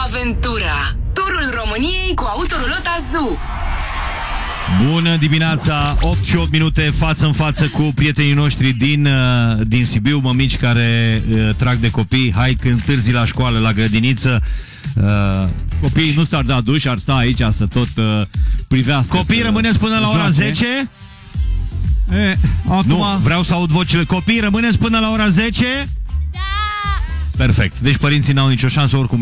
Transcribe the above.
Aventura, turul României cu Autorulota Zoo. Bună dimineața, 8 și 8 minute față în față cu prietenii noștri din Sibiu, mămici care trag de copii. Hai că întârzi la școală, la grădiniță. Copiii nu s-ar da duș, ar sta aici să tot privească. Copiii rămâneți până la ora 10? Acum... Nu, vreau să aud vocile. Copiii rămâneți până la ora 10? Da! Perfect, deci părinții n-au nicio șansă oricum.